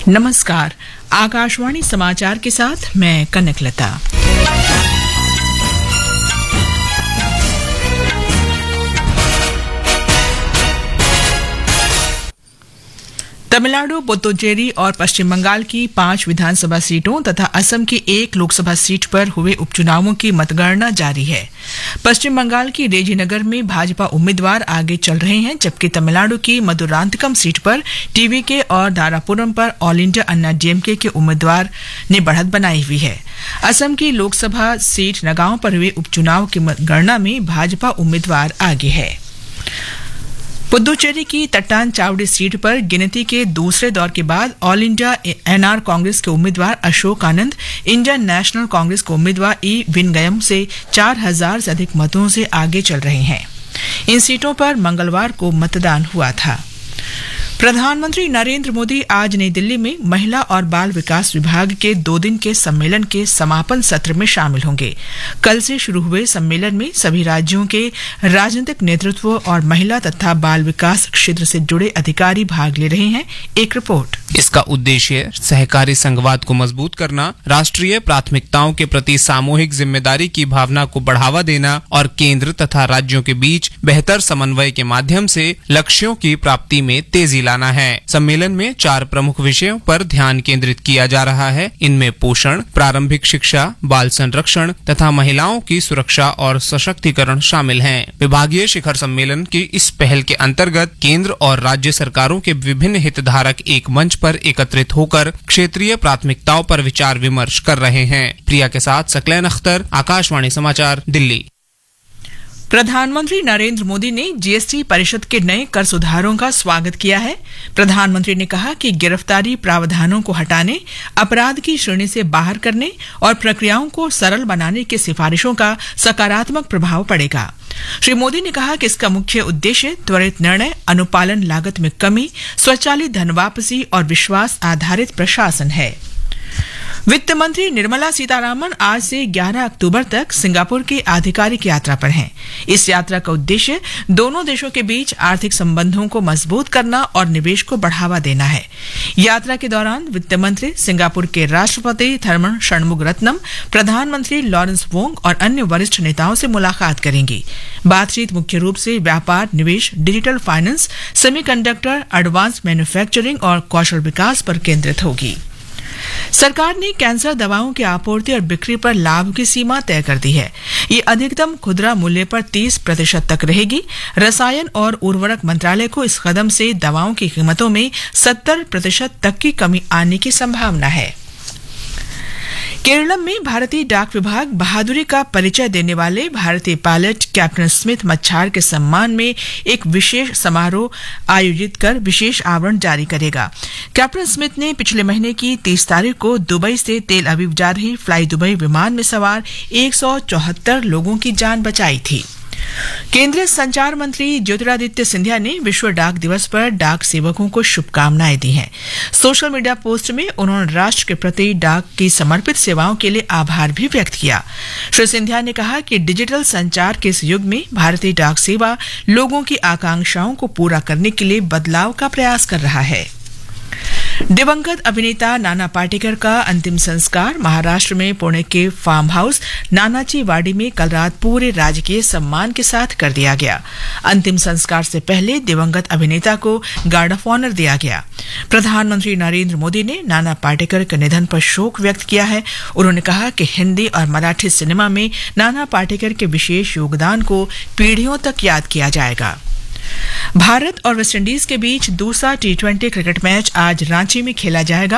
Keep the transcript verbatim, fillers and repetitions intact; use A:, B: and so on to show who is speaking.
A: नमस्कार, आकाशवाणी समाचार के साथ मैं कनकलता। तमिलनाडु, पुदुचेरी और पश्चिम बंगाल की पांच विधानसभा सीटों तथा असम की एक लोकसभा सीट पर हुए उपचुनावों की मतगणना जारी है। पश्चिम बंगाल की रेजीनगर में भाजपा उम्मीदवार आगे चल रहे हैं, जबकि तमिलनाडु की मदुरांतकम सीट पर टीवीके और दारापुरम पर ऑल इंडिया अन्ना डीएमके के उम्मीदवार ने बढ़त बनाई हुई है। असम की लोकसभा सीट नगांव पर हुए उपचुनाव की मतगणना में भाजपा उम्मीदवार आगे है। पुदुचेरी की तट्टान चावड़ी सीट पर गिनती के दूसरे दौर के बाद ऑल इंडिया एनआर कांग्रेस के उम्मीदवार अशोक आनंद इंडियन नेशनल कांग्रेस के उम्मीदवार ई विनगयम से चार हजार से अधिक मतों से आगे चल रहे हैं। इन सीटों पर मंगलवार को मतदान हुआ था। प्रधानमंत्री नरेंद्र मोदी आज नई दिल्ली में महिला और बाल विकास विभाग के दो दिन के सम्मेलन के समापन सत्र में शामिल होंगे। कल से शुरू हुए सम्मेलन में सभी राज्यों के राजनीतिक नेतृत्व और महिला तथा बाल विकास क्षेत्र से जुड़े अधिकारी भाग ले रहे हैं। एक रिपोर्ट।
B: इसका उद्देश्य सहकारी संघवाद को मजबूत करना, राष्ट्रीय प्राथमिकताओं के प्रति सामूहिक जिम्मेदारी की भावना को बढ़ावा देना और केंद्र तथा राज्यों के बीच बेहतर समन्वय के माध्यम से लक्ष्यों की प्राप्ति में तेजी लाना है। सम्मेलन में चार प्रमुख विषयों पर ध्यान केंद्रित किया जा रहा है। इनमें पोषण, प्रारंभिक शिक्षा, बाल संरक्षण तथा महिलाओं की सुरक्षा और सशक्तिकरण शामिल हैं। विभागीय शिखर सम्मेलन की इस पहल के अंतर्गत केंद्र और राज्य सरकारों के विभिन्न हितधारक एक मंच पर एकत्रित होकर क्षेत्रीय प्राथमिकताओं पर विचार विमर्श कर रहे हैं। प्रिया के साथ सकलैन अख्तर, आकाशवाणी समाचार, दिल्ली।
A: प्रधानमंत्री नरेंद्र मोदी ने जीएसटी परिषद के नए कर सुधारों का स्वागत किया है। प्रधानमंत्री ने कहा कि गिरफ्तारी प्रावधानों को हटाने, अपराध की श्रेणी से बाहर करने और प्रक्रियाओं को सरल बनाने की सिफारिशों का सकारात्मक प्रभाव पड़ेगा। श्री मोदी ने कहा कि इसका मुख्य उद्देश्य त्वरित निर्णय, अनुपालन लागत में कमी, स्वचालित धन वापसी और विश्वास आधारित प्रशासन है। वित्त मंत्री निर्मला सीतारामन आज से ग्यारह अक्टूबर तक सिंगापुर की आधिकारिक यात्रा पर हैं। इस यात्रा का उद्देश्य दोनों देशों के बीच आर्थिक संबंधों को मजबूत करना और निवेश को बढ़ावा देना है। यात्रा के दौरान वित्त मंत्री सिंगापुर के राष्ट्रपति थर्मन षणमुगरत्नम, प्रधानमंत्री लॉरेंस वोंग और अन्य वरिष्ठ नेताओं से मुलाकात करेंगी। बातचीत मुख्य रूप से व्यापार, निवेश, digital finance, semiconductor, advance manufacturing और कौशल विकास पर केंद्रित होगी। सरकार ने कैंसर दवाओं की आपूर्ति और बिक्री पर लाभ की सीमा तय कर दी है। ये अधिकतम खुदरा मूल्य पर तीस प्रतिशत तक रहेगी। रसायन और उर्वरक मंत्रालय को इस कदम से दवाओं की कीमतों में सत्तर प्रतिशत तक की कमी आने की संभावना है। केरल में भारतीय डाक विभाग बहादुरी का परिचय देने वाले भारतीय पायलट कैप्टन स्मिथ मच्छार के सम्मान में एक विशेष समारोह आयोजित कर विशेष आवरण जारी करेगा। कैप्टन स्मिथ ने पिछले महीने की तीस तारीख को दुबई से तेल अवीव जा रही फ्लाई दुबई विमान में सवार एक सौ चौहत्तर लोगों की जान बचाई थी। केंद्रीय संचार मंत्री ज्योतिरादित्य सिंधिया ने विश्व डाक दिवस पर डाक सेवकों को शुभकामनाएं दी हैं। सोशल मीडिया पोस्ट में उन्होंने राष्ट्र के प्रति डाक की समर्पित सेवाओं के लिए आभार भी व्यक्त किया। श्री सिंधिया ने कहा कि डिजिटल संचार के इस युग में भारतीय डाक सेवा लोगों की आकांक्षाओं को पूरा करने के लिए बदलाव का प्रयास कर रहा है। दिवंगत अभिनेता नाना पाटेकर का अंतिम संस्कार महाराष्ट्र में पुणे के फार्म हाउस नानाची वाड़ी में कल रात पूरे राजकीय सम्मान के साथ कर दिया गया। अंतिम संस्कार से पहले दिवंगत अभिनेता को गार्ड ऑफ ऑनर दिया गया। प्रधानमंत्री नरेंद्र मोदी ने नाना पाटेकर के निधन पर शोक व्यक्त किया है। उन्होंने कहा कि हिंदी और मराठी सिनेमा में नाना पाटेकर के विशेष योगदान को पीढ़ियों तक याद किया जाएगा। भारत और वेस्टइंडीज के बीच दूसरा टी ट्वेंटी क्रिकेट मैच आज रांची में खेला जाएगा।